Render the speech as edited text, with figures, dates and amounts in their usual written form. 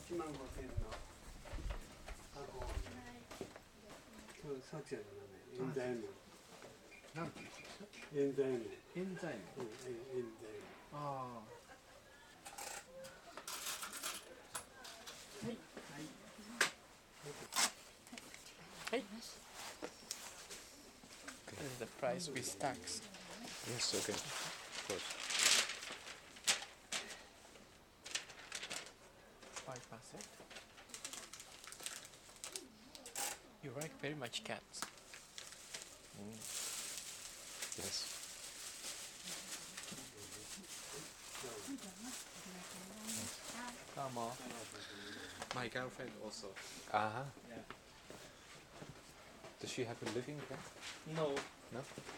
1万5,000円の箱を今日サチヤの名前、冤罪門。 なんていうんですか？ 冤罪門。 冤罪門。 冤罪門。 ああ。はい。はい。 はい。This is the price with tax. Yes, okay. Of course. 5%. You like very much cats. Yes. Come on. My girlfriend also. Yeah. Does she have a living cat? No. No?